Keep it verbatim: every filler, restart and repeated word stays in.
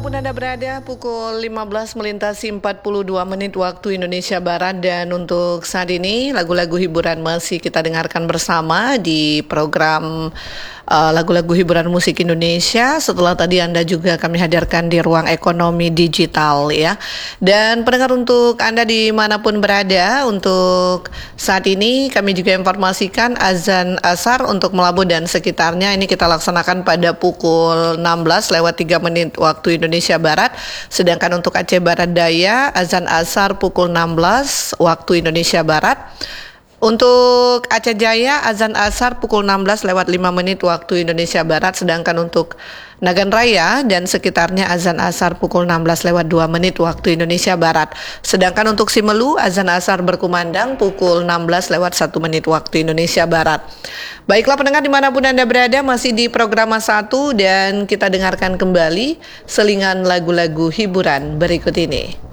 Dimanapun Anda berada, pukul lima belas melintasi empat puluh dua menit waktu Indonesia Barat. Dan untuk saat ini lagu-lagu hiburan masih kita dengarkan bersama di program uh, lagu-lagu hiburan musik Indonesia. Setelah tadi Anda juga kami hadirkan di ruang ekonomi digital ya. Dan pendengar, untuk Anda dimanapun berada, untuk saat ini kami juga informasikan azan asar untuk Melabu dan sekitarnya ini kita laksanakan pada pukul enam belas lewat tiga menit waktu Indonesia Barat. Sedangkan untuk Aceh Barat Daya, azan asar pukul enam belas waktu Indonesia Barat. Untuk Aceh Jaya, azan asar pukul enam belas lewat lima menit waktu Indonesia Barat. Sedangkan untuk Nagan Raya dan sekitarnya, azan asar pukul enam belas lewat dua menit waktu Indonesia Barat. Sedangkan untuk Simelu, azan asar berkumandang pukul enam belas lewat satu menit waktu Indonesia Barat. Baiklah pendengar, dimanapun Anda berada, masih di program satu dan kita dengarkan kembali selingan lagu-lagu hiburan berikut ini.